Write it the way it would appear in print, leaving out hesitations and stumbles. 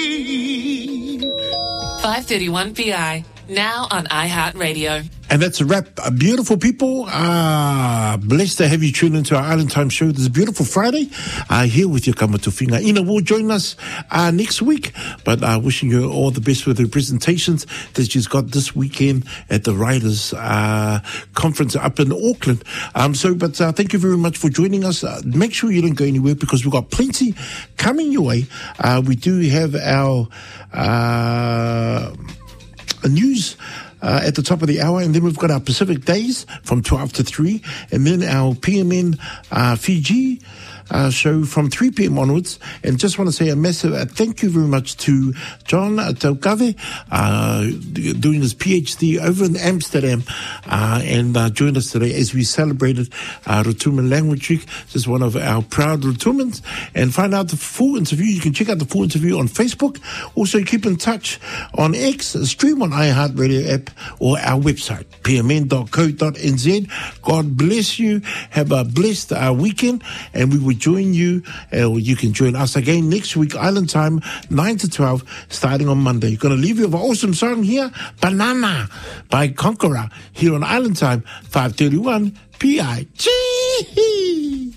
531 PI, now on iHeartRadio. And that's a wrap. Beautiful people. Blessed to have you tune into our Island Time show this beautiful Friday. Here with your Kamatuwhinga. Ina will join us next week, but wishing you all the best with the presentations that she's got this weekend at the Writers Conference up in Auckland. Thank you very much for joining us. Make sure you don't go anywhere because we've got plenty coming your way. We do have our news at the top of the hour, and then we've got our Pacific Days from 12 to 3, and then our PMN Fiji show from 3 p.m. onwards. And just want to say a massive thank you very much to John Taukave, doing his PhD over in Amsterdam, and joined us today as we celebrated Rotuman Language Week. Just one of our proud Rotumans. And find out the full interview. You can check out the full interview on Facebook. Also, keep in touch on X, stream on iHeartRadio app, or our website, pmn.co.nz. God bless you. Have a blessed weekend, and we will join you, or you can join us again next week, Island Time, 9 to 12, starting on Monday. Going to leave you with an awesome song here, Banana by Conqueror, here on Island Time, 531 PI. Chee-hee!